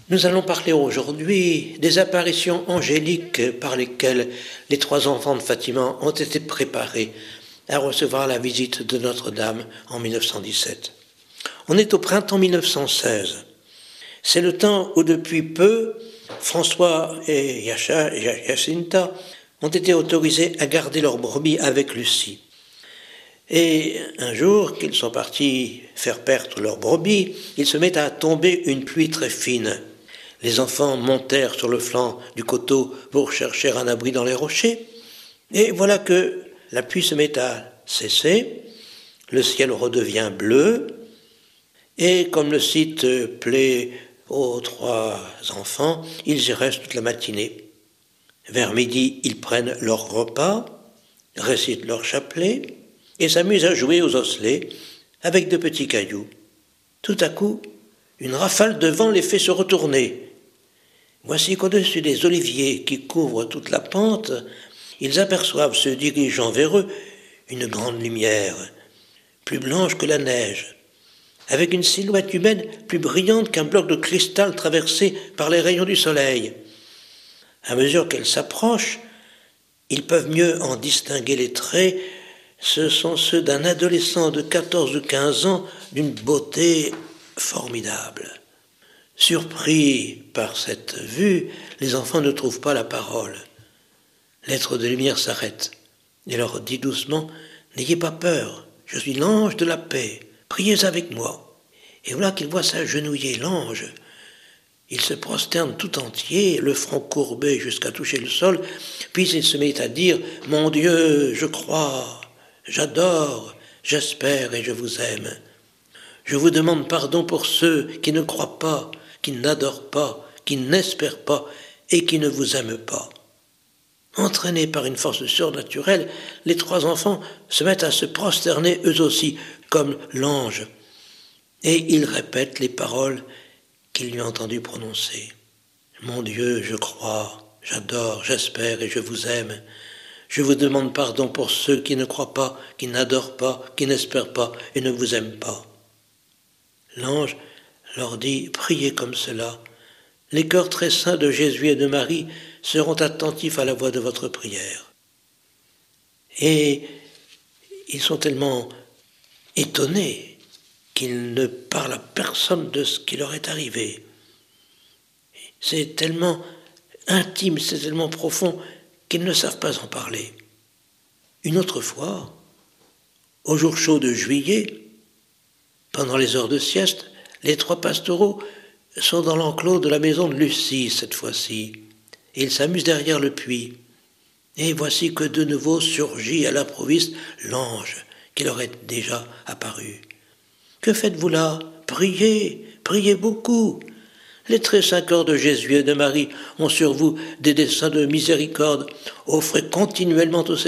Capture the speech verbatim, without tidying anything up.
Nous allons parler aujourd'hui des apparitions angéliques par lesquelles les trois enfants de Fatima ont été préparés à recevoir la visite de Notre-Dame en mille neuf cent dix-sept. On est au printemps mille neuf cent seize. C'est le temps où depuis peu, François et Jacinta ont été autorisés à garder leurs brebis avec Lucie. Et un jour qu'ils sont partis faire perdre leurs brebis, il se met à tomber une pluie très fine. Les enfants montèrent sur le flanc du coteau pour chercher un abri dans les rochers. Et voilà que la pluie se met à cesser, le ciel redevient bleu, et comme le site plaît aux trois enfants, ils y restent toute la matinée. Vers midi, ils prennent leur repas, récitent leur chapelet, et s'amusent à jouer aux osselets avec de petits cailloux. Tout à coup, une rafale de vent les fait se retourner. Voici qu'au-dessus des oliviers qui couvrent toute la pente, ils aperçoivent se dirigeant vers eux une grande lumière, plus blanche que la neige, avec une silhouette humaine plus brillante qu'un bloc de cristal traversé par les rayons du soleil. À mesure qu'elle s'approche, ils peuvent mieux en distinguer les traits. Ce sont ceux d'un adolescent de quatorze ou quinze ans d'une beauté formidable. Surpris par cette vue, les enfants ne trouvent pas la parole. L'être de lumière s'arrête et leur dit doucement « N'ayez pas peur, je suis l'ange de la paix, priez avec moi ». Et voilà qu'ils voient s'agenouiller l'ange. Il se prosterne tout entier, le front courbé jusqu'à toucher le sol, puis il se met à dire « Mon Dieu, je crois, j'adore, j'espère et je vous aime. Je vous demande pardon pour ceux qui ne croient pas, qui n'adorent pas, qui n'espèrent pas et qui ne vous aiment pas. » Entraînés par une force surnaturelle, les trois enfants se mettent à se prosterner eux aussi, comme l'ange, et ils répètent les paroles qu'il lui a entendu prononcer. « Mon Dieu, je crois, j'adore, j'espère et je vous aime. Je vous demande pardon pour ceux qui ne croient pas, qui n'adorent pas, qui n'espèrent pas et ne vous aiment pas. » L'ange leur dit « Priez comme cela. Les cœurs très saints de Jésus et de Marie seront attentifs à la voix de votre prière. » Et ils sont tellement étonnés qu'ils ne parlent à personne de ce qui leur est arrivé. C'est tellement intime, c'est tellement profond qu'ils ne savent pas en parler. Une autre fois, au jour chaud de juillet, pendant les heures de sieste, les trois pastoraux sont dans l'enclos de la maison de Lucie cette fois-ci. Et ils s'amusent derrière le puits. Et voici que de nouveau surgit à l'improviste l'ange qui leur est déjà apparu. « Que faites-vous là ? Priez, priez beaucoup. Les très saints cœurs de Jésus et de Marie ont sur vous des desseins de miséricorde. Offrez continuellement au